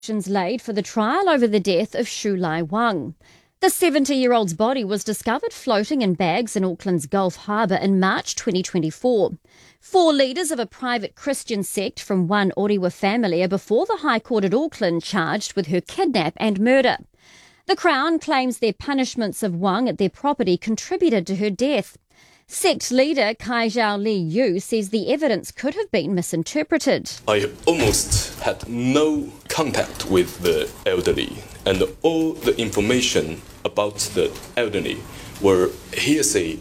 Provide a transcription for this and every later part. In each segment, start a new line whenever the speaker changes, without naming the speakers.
Laid for the trial over the death of Shu Lai Wang. The 70-year-old's body was discovered floating in bags in Auckland's Gulf Harbour in March 2024. 4 leaders of a private Christian sect from one Orewa family are before the High Court at Auckland charged with her kidnap and murder. The Crown claims their punishments of Wang at their property contributed to her death. Sect leader Kai Zhao Li Yu says the evidence could have been misinterpreted.
I almost had no contact with the elderly, and all the information about the elderly were hearsay.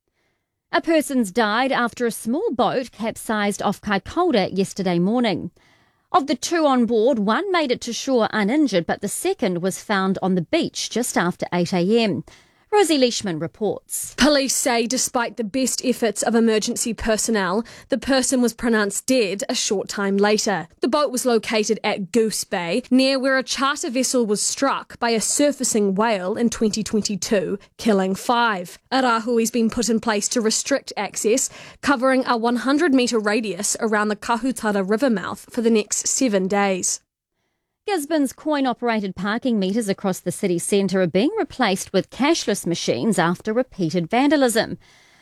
A person's died after a small boat capsized off Kaikoura yesterday morning. Of the 2 on board, one made it to shore uninjured, but the second was found on the beach just after 8 a.m. Rosie Leishman reports.
Police say despite the best efforts of emergency personnel, the person was pronounced dead a short time later. The boat was located at Goose Bay, near where a charter vessel was struck by a surfacing whale in 2022, killing 5. A rahui's been put in place to restrict access, covering a 100-metre radius around the Kahutara River mouth for the next 7 days.
Gisborne's coin-operated parking metres across the city centre are being replaced with cashless machines after repeated vandalism.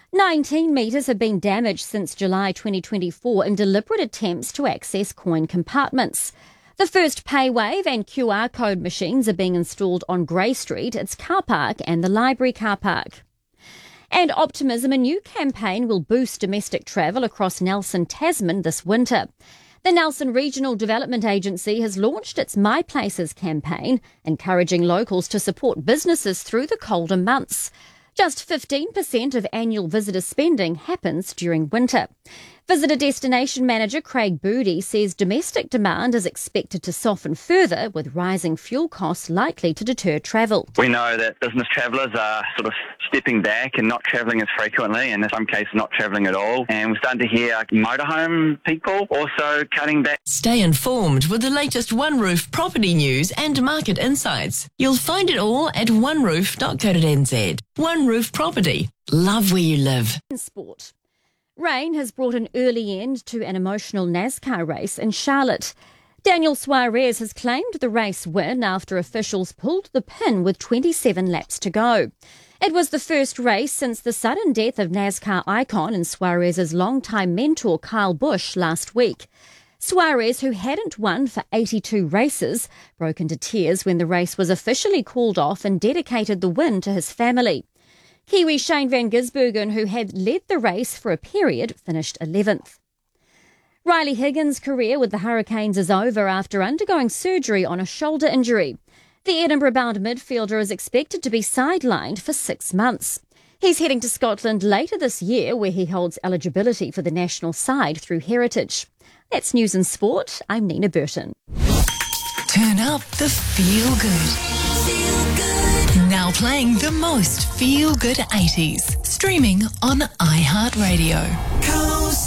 19 metres have been damaged since July 2024 in deliberate attempts to access coin compartments. The first PayWave and QR code machines are being installed on Grey Street, its car park and the library car park. And Optimism, a new campaign will boost domestic travel across Nelson, Tasman this winter. The Nelson Regional Development Agency has launched its My Places campaign, encouraging locals to support businesses through the colder months. Just 15% of annual visitor spending happens during winter. Visitor Destination Manager Craig Boody says domestic demand is expected to soften further, with rising fuel costs likely to deter travel.
We know that business travellers are sort of stepping back and not travelling as frequently, and in some cases not travelling at all. And we're starting to hear motorhome people also cutting back.
Stay informed with the latest One Roof property news and market insights. You'll find it all at oneroof.co.nz. One Roof Property. Love where you live.
Sport. Rain has brought an early end to an emotional NASCAR race in Charlotte. Daniel Suarez has claimed the race win after officials pulled the pin with 27 laps to go. It was the first race since the sudden death of NASCAR icon and Suarez's longtime mentor Kyle Busch last week. Suarez, who hadn't won for 82 races, broke into tears when the race was officially called off and dedicated the win to his family. Kiwi Shane van Gisbergen, who had led the race for a period, finished 11th. Riley Higgins' career with the Hurricanes is over after undergoing surgery on a shoulder injury. The Edinburgh-bound midfielder is expected to be sidelined for 6 months. He's heading to Scotland later this year, where he holds eligibility for the national side through Heritage. That's News and Sport. I'm Nina Burton.
Turn up the feel-good. Now playing the most feel-good 80s. Streaming on iHeartRadio.